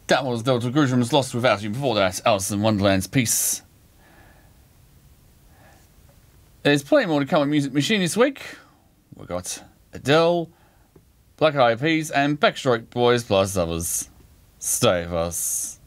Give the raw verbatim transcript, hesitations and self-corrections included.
That was Delta Grisham Lost Without You. Before that, Alice in Wonderland's Peace. There's plenty more to come on Music Machine this week. We've got Adele, Black Eyed Peas, and Backstreet Boys, plus others. Stay with us.